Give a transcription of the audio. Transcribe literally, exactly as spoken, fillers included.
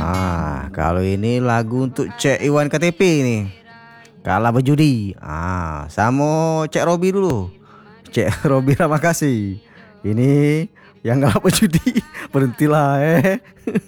Ah, kalau ini lagu untuk Cek Iwan K T P nih. Kalah berjudi. Ah, sama Cek Robi dulu. Cek Robi terima kasih. Ini yang kalah berjudi berhentilah eh.